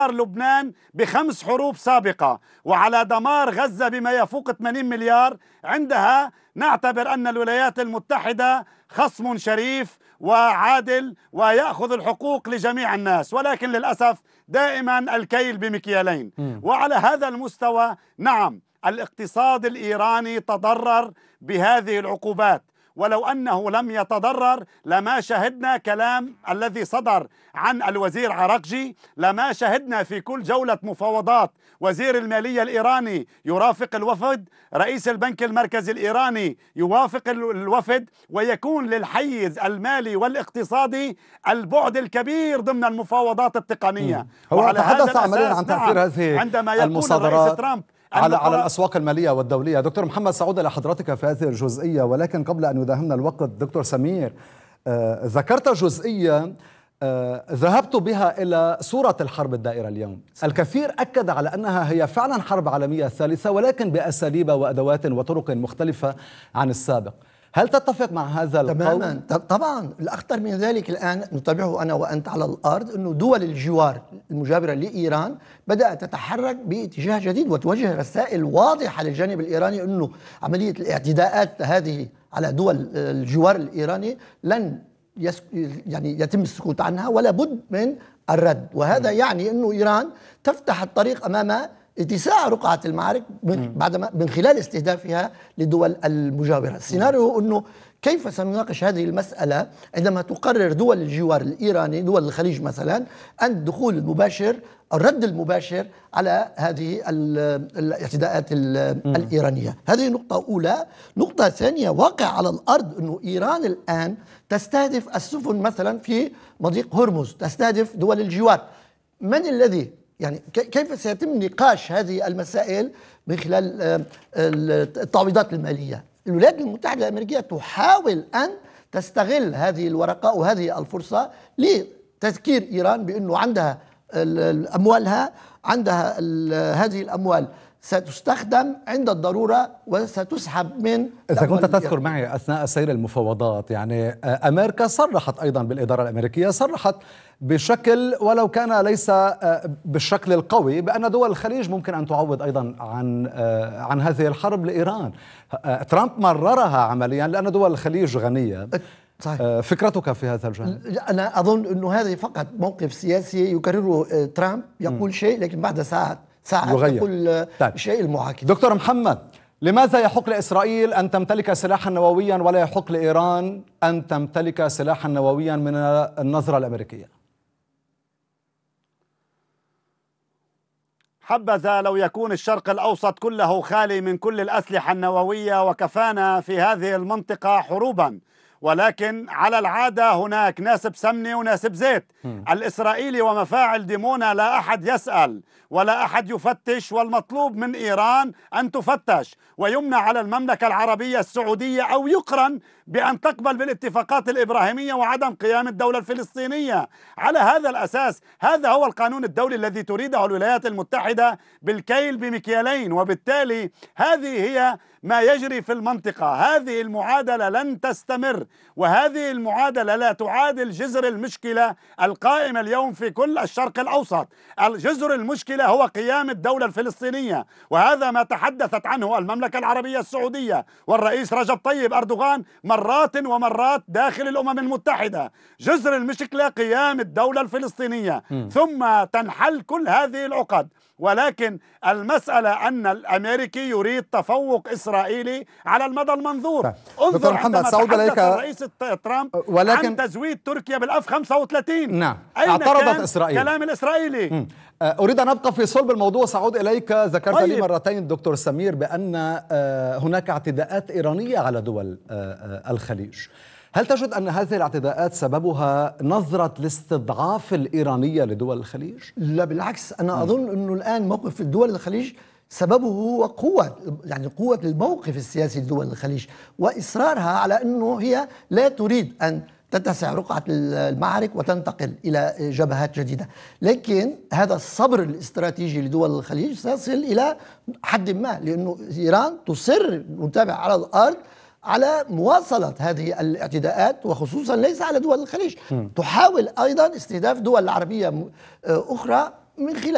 لبنان ب5 حروب سابقة وعلى دمار غزة بما يفوق 80 مليار. عندها نعتبر أن الولايات المتحدة خصم شريف وعادل ويأخذ الحقوق لجميع الناس، ولكن للأسف دائما الكيل بمكيالين. وعلى هذا المستوى نعم الاقتصاد الإيراني تضرر بهذه العقوبات، ولو أنه لم يتضرر لما شهدنا كلام الذي صدر عن الوزير عراقجي، لما شهدنا في كل جولة مفاوضات وزير المالية الإيراني يرافق الوفد، رئيس البنك المركزي الإيراني يوافق الوفد، ويكون للحيز المالي والاقتصادي البعد الكبير ضمن المفاوضات التقنية. هو تحدث عمليا عن تأثير هذه عندما يقول المصادرات الرئيس ترامب على الأسواق المالية والدولية. دكتور محمد، سأعود إلى حضرتك في هذه الجزئية، ولكن قبل أن يداهمنا الوقت دكتور سمير، ذكرت جزئية ذهبت بها إلى صورة الحرب الدائرة اليوم. الكثير أكد على أنها هي فعلا حرب عالمية ثالثة، ولكن بأساليب وأدوات وطرق مختلفة عن السابق. هل تتفق مع هذا القول؟ تماما. طبعا الأخطر من ذلك الآن نتابعه أنا وأنت على الأرض، أنه دول الجوار المجاورة لإيران بدأت تتحرك باتجاه جديد وتوجه رسائل واضحة للجانب الإيراني أنه عملية الاعتداءات هذه على دول الجوار الإيراني لن يعني يتم السكوت عنها ولا بد من الرد. وهذا يعني أنه إيران تفتح الطريق أمام اتساع رقعة المعارك من خلال استهدافها لدول المجاورة. السيناريو أنه كيف سنناقش هذه المسألة عندما تقرر دول الجوار الإيراني، دول الخليج مثلا، الدخول المباشر، الرد المباشر على هذه الاعتداءات الإيرانية. هذه نقطة أولى. نقطة ثانية، واقع على الأرض أنه إيران الآن تستهدف السفن مثلا في مضيق هرمز، تستهدف دول الجوار. من الذي يعني كيف سيتم نقاش هذه المسائل من خلال التعويضات المالية؟ الولايات المتحدة الأمريكية تحاول أن تستغل هذه الورقة وهذه الفرصة لتذكير إيران بأنه عندها أموالها، عندها هذه الأموال ستستخدم عند الضرورة وستسحب من. إذا كنت تذكر معي أثناء سير المفاوضات، يعني أمريكا صرحت أيضا بالإدارة الأمريكية، صرحت بشكل ولو كان ليس بالشكل القوي بأن دول الخليج ممكن أن تعوض أيضا عن هذه الحرب لإيران. ترامب مررها عمليا لأن دول الخليج غنية. صحيح. فكرتك في هذا الجانب؟ أنا أظن أنه هذه فقط موقف سياسي يكرره ترامب، يقول شيء لكن بعد ساعات يقول الشيء المعاكس. دكتور محمد، لماذا يحق لإسرائيل أن تمتلك سلاحا نوويا ولا يحق لإيران أن تمتلك سلاحا نوويا من النظرة الأمريكية؟ حبذا لو يكون الشرق الأوسط كله خالي من كل الأسلحة النووية وكفانا في هذه المنطقة حروبا، ولكن على العادة هناك ناس بسمنة وناس بزيت. الإسرائيلي ومفاعل ديمونا لا أحد يسأل ولا أحد يفتش، والمطلوب من إيران أن تفتش ويمنع على المملكة العربية السعودية أو يقرن بأن تقبل بالاتفاقات الإبراهيمية وعدم قيام الدولة الفلسطينية. على هذا الأساس هذا هو القانون الدولي الذي تريده الولايات المتحدة بالكيل بمكيالين، وبالتالي هذه هي ما يجري في المنطقة. هذه المعادلة لن تستمر، وهذه المعادلة لا تعادل جذر المشكلة القائمة اليوم في كل الشرق الأوسط. جذر المشكلة هو قيام الدولة الفلسطينية، وهذا ما تحدثت عنه المملكة العربية السعودية والرئيس رجب طيب أردوغان مرات ومرات داخل الأمم المتحدة. جذر المشكلة قيام الدولة الفلسطينية، ثم تنحل كل هذه العقد. ولكن المسألة أن الأمريكي يريد تفوق إسرائيلي على المدى المنظور. انظر عندما تحدث الرئيس ترامب عن تزويد تركيا بالأف 35. نعم، اعترضت إسرائيل. كلام الإسرائيلي. أريد أن أبقى في صلب الموضوع، سأعود إليك. ذكرت لي مرتين دكتور سمير بأن هناك اعتداءات إيرانية على دول الخليج. هل تجد أن هذه الاعتداءات سببها نظرة الاستضعاف الإيرانية لدول الخليج؟ لا بالعكس، أنا أظن أنه الآن موقف الدول الخليج سببه هو قوة الموقف السياسي لدول الخليج وإصرارها على أنه هي لا تريد أن تتسع رقعة المعارك وتنتقل إلى جبهات جديدة. لكن هذا الصبر الاستراتيجي لدول الخليج سيصل إلى حد ما، لأنه إيران تصر نتابع على الأرض على مواصلة هذه الاعتداءات، وخصوصا ليس على دول الخليج، تحاول أيضا استهداف دول عربية أخرى من خلال